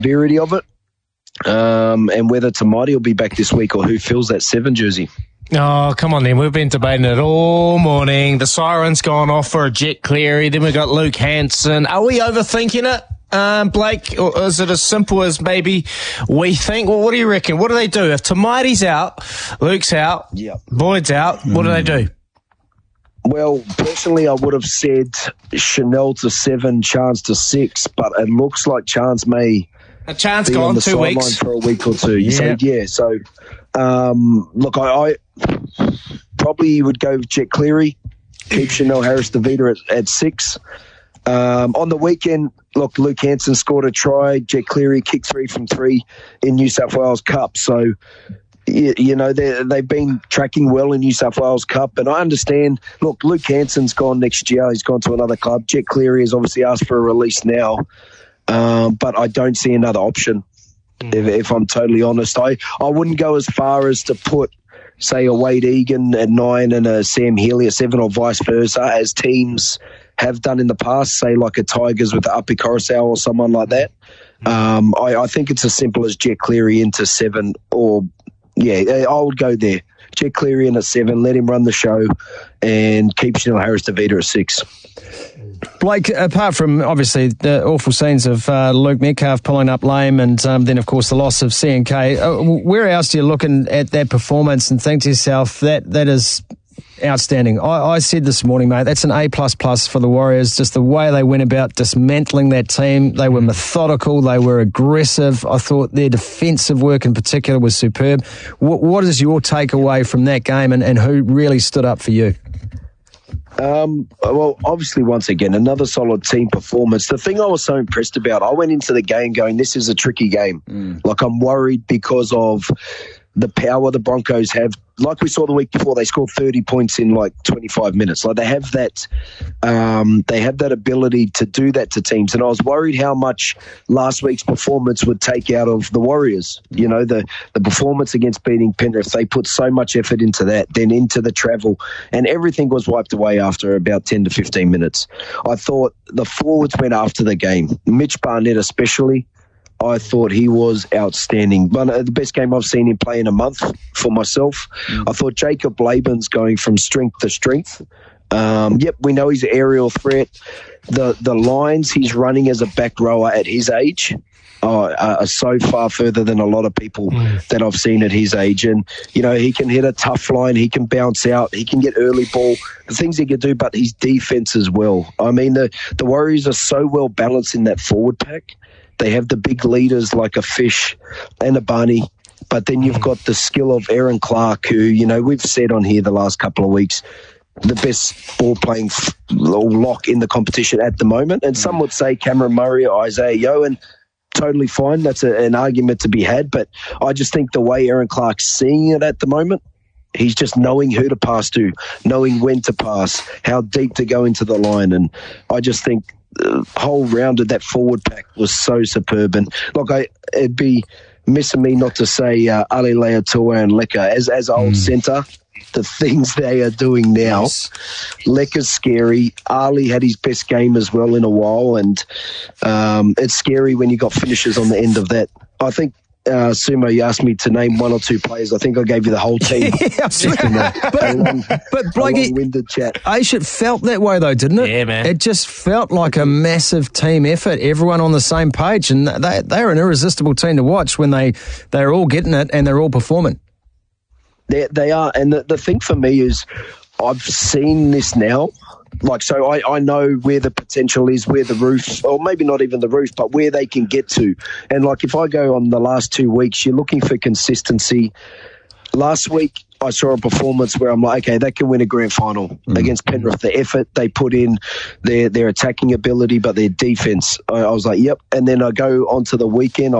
severity of it, and whether Tamati will be back this week or who fills that 7 jersey. Oh, come on then. We've been debating it all morning. The siren's gone off for a Jet Cleary. Then we've got Luke Hanson. Are we overthinking it, Blake? Or is it as simple as maybe we think? Well, what do you reckon? What do they do? If Tamati's out, Luke's out, Boyd's out, what do they do? Well, personally, I would have said Chanel to 7, Chance to 6, but it looks like Chance may a chance be gone on the 2 weeks for a week or two. So, look, I probably would go with Jet Cleary, keep Chanel Harris-Tavita at 6. On the weekend, look, Luke Hanson scored a try. Jet Cleary kicked 3 from 3 in New South Wales Cup. So, you know, they've been tracking well in New South Wales Cup. And I understand, look, Luke Hanson's gone next year. He's gone to another club. Jet Cleary has obviously asked for a release now. But I don't see another option, if I'm totally honest. I wouldn't go as far as to put, say, a Wade Egan at 9 and a Sam Healy at 7 or vice versa, as teams have done in the past, say like a Tigers with the Api Coruscant or someone like that. I think it's as simple as Jet Cleary into 7 or, I would go there. Jet Cleary in at 7, let him run the show, and keep Chanel Harris-Tavita at 6. Blake, apart from obviously the awful scenes of Luke Metcalf pulling up lame and then, of course, the loss of CNK, where else do you look at that performance and think to yourself that is outstanding? I said this morning, mate, that's an A++ for the Warriors, just the way they went about dismantling that team. They were methodical, they were aggressive. I thought their defensive work in particular was superb. What is your takeaway from that game and who really stood up for you? Well, obviously, once again, another solid team performance. The thing I was so impressed about, I went into the game going, this is a tricky game. Like, I'm worried because of the power the Broncos have. Like we saw the week before, they scored 30 points in like 25 minutes. Like, they have that ability to do that to teams. And I was worried how much last week's performance would take out of the Warriors. You know, the performance against beating Penrith, they put so much effort into that, then into the travel, and everything was wiped away after about 10 to 15 minutes. I thought the forwards went after the game. Mitch Barnett especially, I thought he was outstanding. One of the best game I've seen him play in a month for myself. I thought Jacob Laban's going from strength to strength. We know he's an aerial threat. The lines he's running as a back rower at his age are so far further than a lot of people that I've seen at his age. And, you know, he can hit a tough line. He can bounce out. He can get early ball. The things he can do, but his defense as well. I mean, the Warriors are so well balanced in that forward pack. They have the big leaders like a Fish and a Barney, but then you've got the skill of Aaron Clark, who, you know, we've said on here the last couple of weeks, the best ball-playing lock in the competition at the moment. And some would say Cameron Murray or Isaiah Yeo, and totally fine. That's an argument to be had. But I just think the way Aaron Clark's seeing it at the moment, he's just knowing who to pass to, knowing when to pass, how deep to go into the line. And I just think the whole round of that forward pack was so superb. And look, it'd be missing me not to say Ali Leatua and Leka as old centre. The things they are doing now, Leka's scary. Ali had his best game as well in a while, and it's scary when you got finishes on the end of that. I think Sumo, you asked me to name one or two players. I think I gave you the whole team. But long-winded chat. Aish, it felt that way though, didn't it? Yeah, man. It just felt like a massive team effort. Everyone on the same page, and they're an irresistible team to watch when they're all getting it and they're all performing. They are, and the thing for me is I've seen this now. Like, so I know where the potential is, where the roof, or maybe not even the roof, but where they can get to. And like, if I go on the last 2 weeks, you're looking for consistency. Last week, I saw a performance where I'm like, okay, they can win a grand final against Penrith. The effort they put in, their attacking ability, but their defense, I was like, yep. And then I go on to the weekend,